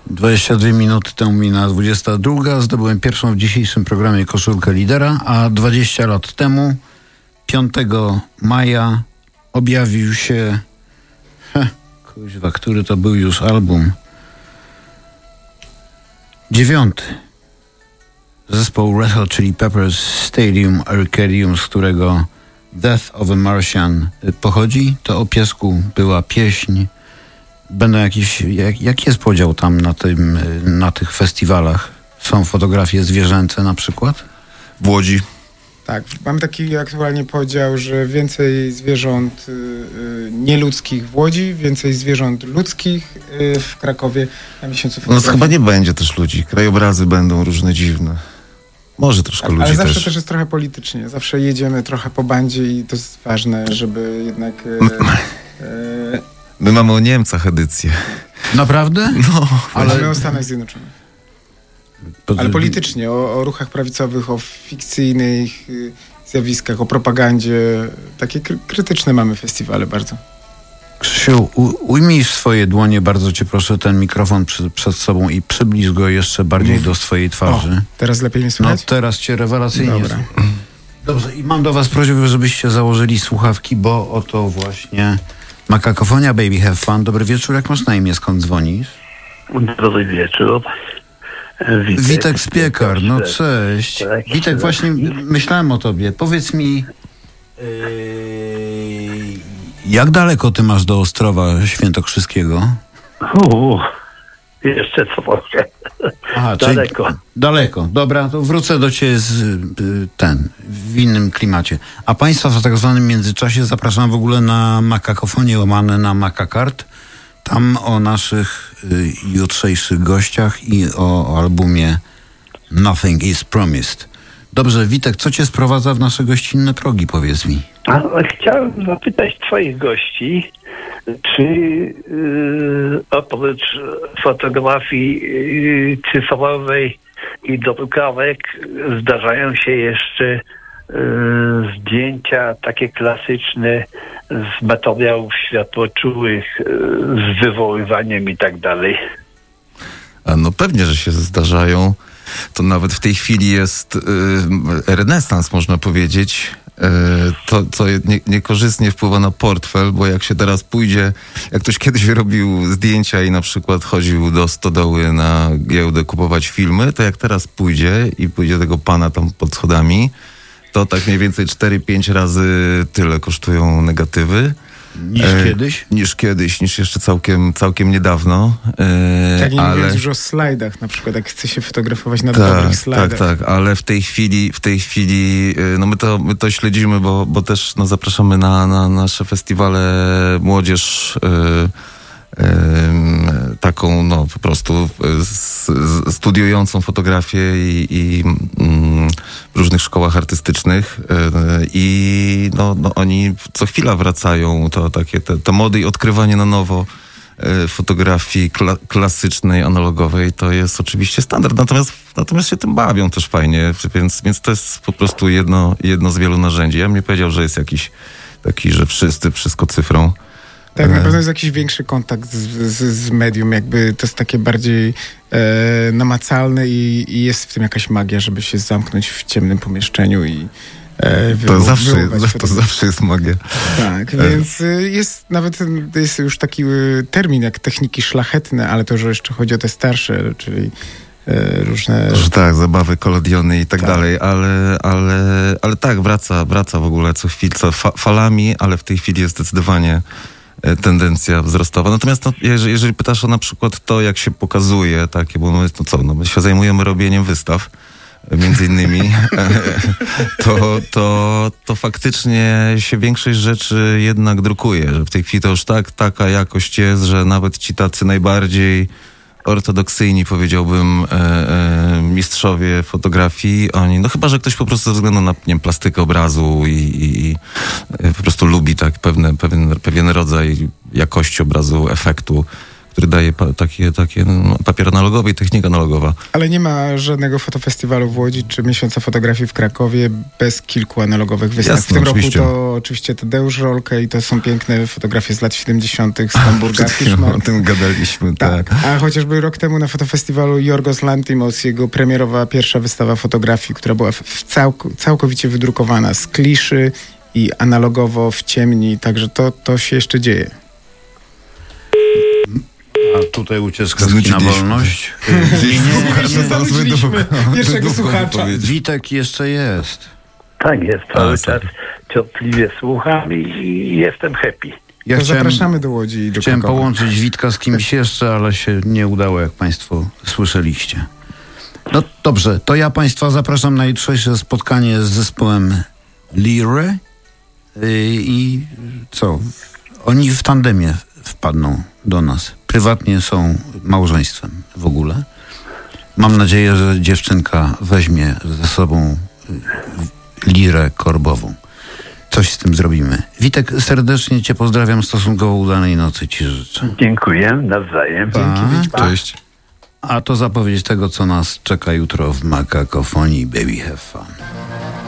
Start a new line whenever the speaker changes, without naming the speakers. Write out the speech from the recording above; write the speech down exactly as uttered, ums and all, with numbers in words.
dwadzieścia dwie minuty temu minęła dwudziesta druga. Zdobyłem pierwszą w dzisiejszym programie koszulkę lidera, a dwadzieścia lat temu, piątego maja, objawił się... Heh, kuźwa, który to był już album? Dziewiąty. Zespoł Red Hot Chili Peppers Stadium Arcadium, z którego Death of a Martian pochodzi. To o piesku była pieśń. Będą jakieś... Jak, jaki jest podział tam na, tym, na tych festiwalach? Są fotografie zwierzęce na przykład?
W Łodzi.
Tak, mam taki aktualnie podział, że więcej zwierząt y, y, nieludzkich w Łodzi, więcej zwierząt ludzkich y, w Krakowie na miesiącu fotografii.
No chyba nie będzie też ludzi. Krajobrazy będą różne dziwne. Może troszkę
ale,
ludzi
ale zawsze
też.
też jest trochę politycznie. Zawsze jedziemy trochę po bandzie i to jest ważne, żeby jednak... Y, y,
My mamy o Niemcach edycję.
Naprawdę?
No.
ale my o Stanach Zjednoczonych. Ale politycznie, o, o ruchach prawicowych, o fikcyjnych y, zjawiskach, o propagandzie. Takie kry- krytyczne mamy festiwale bardzo.
Krzysiu, u- ujmij w swoje dłonie, bardzo cię proszę, ten mikrofon przy, przed sobą i przybliż go jeszcze bardziej
Mów.
do swojej twarzy.
O, teraz lepiej mnie
No
słychać?
teraz cię rewelacyjnie
Dobra.
słucham. Dobrze, i mam do was prośbę, żebyście założyli słuchawki, bo oto właśnie Makakofonia, Baby Have Fun. Dobry wieczór, jak masz na imię, skąd dzwonisz?
Dobry wieczór.
Witek, Witek Spiekar, no cześć.
Tak,
Witek,
tak.
właśnie myślałem o tobie. Powiedz mi, yy, jak daleko ty masz do Ostrowa Świętokrzyskiego?
Uuu, jeszcze trochę.
Aha,
daleko.
Czyli daleko. Dobra, to wrócę do ciebie z y, ten, w innym klimacie. A państwa w tak zwanym międzyczasie zapraszam w ogóle na Makakofonię, łamane na Makakart. Tam o naszych y, jutrzejszych gościach i o, o albumie Nothing is Promised. Dobrze, Witek, co cię sprowadza w nasze gościnne progi, powiedz mi?
A, chciałem zapytać twoich gości, czy yy, oprócz fotografii yy, cyfrowej i drukawek zdarzają się jeszcze yy, zdjęcia takie klasyczne z materiałów światłoczułych, yy, z wywoływaniem i tak dalej.
A no pewnie, że się zdarzają. To nawet w tej chwili jest y, renesans, można powiedzieć. Y, to, co nie, niekorzystnie wpływa na portfel, bo jak się teraz pójdzie, jak ktoś kiedyś robił zdjęcia i na przykład chodził do stodoły na giełdę kupować filmy, to jak teraz pójdzie i pójdzie tego pana tam pod schodami, to tak mniej więcej cztery pięć razy tyle kosztują negatywy.
Niż
e,
kiedyś?
Niż kiedyś, niż jeszcze całkiem, całkiem niedawno. E,
Tak, nie
ale...
mówiąc już o slajdach, na przykład jak chce się fotografować na
tak,
dobrych slajdach.
Tak, tak, ale w tej chwili, w tej chwili, no my to, my to śledzimy, bo, bo też no, zapraszamy na, na nasze festiwale młodzież, yy, yy, taką no po prostu z, z, studiującą fotografię i, i yy, w różnych szkołach artystycznych yy, i no, no oni co chwila wracają, to takie te, te mody i odkrywanie na nowo fotografii kla- klasycznej, analogowej, to jest oczywiście standard. Natomiast, natomiast się tym bawią też fajnie, więc, więc to jest po prostu jedno, jedno z wielu narzędzi. Ja bym nie powiedział, że jest jakiś taki, że wszyscy, wszystko cyfrą.
Tak, na pewno jest jakiś większy kontakt z, z, z medium, jakby to jest takie bardziej e, namacalne i, i jest w tym jakaś magia, żeby się zamknąć w ciemnym pomieszczeniu i e, wy,
to, zawsze,
wywołać
to zawsze jest magia.
Tak, więc jest nawet jest już taki termin jak techniki szlachetne, ale to już jeszcze chodzi o te starsze, czyli e, różne...
Że tak, zabawy, kolodiony i tak,
tak.
dalej, ale, ale, ale tak, wraca, wraca w ogóle co chwilę, co fa- falami, ale w tej chwili jest zdecydowanie tendencja wzrostowa. Natomiast no, jeżeli, jeżeli pytasz o na przykład to, jak się pokazuje takie, bo no, no co, no my się zajmujemy robieniem wystaw, między innymi, to, to, to faktycznie się większość rzeczy jednak drukuje, że w tej chwili to już tak, taka jakość jest, że nawet ci tacy najbardziej ortodoksyjni, powiedziałbym, e, e, mistrzowie fotografii, oni, no chyba, że ktoś po prostu ze względu na, nie wiem, plastykę obrazu i, i, i po prostu lubi tak pewne, pewien, pewien rodzaj jakości obrazu, efektu, który daje pa, takie, takie no, papier analogowy i technika analogowa.
Ale nie ma żadnego fotofestiwalu w Łodzi czy miesiąca fotografii w Krakowie bez kilku analogowych wystaw.
Jasne,
w tym
oczywiście.
roku to oczywiście Tadeusz Rolke i to są piękne fotografie z lat siedemdziesiątych z Tamburga.
Przed chwilą o tym gadaliśmy, tak.
tak. A chociażby rok temu na fotofestiwalu Jorgos Lanthimos, jego premierowa pierwsza wystawa fotografii, która była w całk- całkowicie wydrukowana z kliszy i analogowo w ciemni, także to, to się jeszcze dzieje.
A tutaj ucieczka z kina wolność. Nie, nie, nie, nie.
Zanudziliśmy pierwszego słuchacza.
Witek jeszcze jest.
Tak jest, cały
A,
czas cierpliwie słucham i, i jestem happy.
Ja
To
chciałem,
zapraszamy do Łodzi i do
chciałem
Krakowa.
połączyć Witka z kimś jeszcze, ale się nie udało, jak państwo słyszeliście. No dobrze, to ja państwa zapraszam na jutrzejsze spotkanie z zespołem Lire i co? Oni w tandemie wpadną do nas. Prywatnie są małżeństwem w ogóle. Mam nadzieję, że dziewczynka weźmie ze sobą lirę korbową. Coś z tym zrobimy. Witek, serdecznie cię pozdrawiam, stosunkowo udanej nocy ci życzę.
Dziękuję, nawzajem.
Pa.
Cześć.
A to zapowiedź tego, co nas czeka jutro w Makakofonii. Baby have fun.